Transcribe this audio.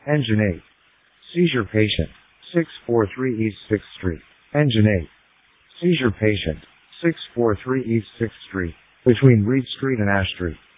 Engine 8. Seizure patient. 643 East 6th Street. Engine 8. Seizure patient. 643 East 6th Street. Between Reed Street and Ash Street.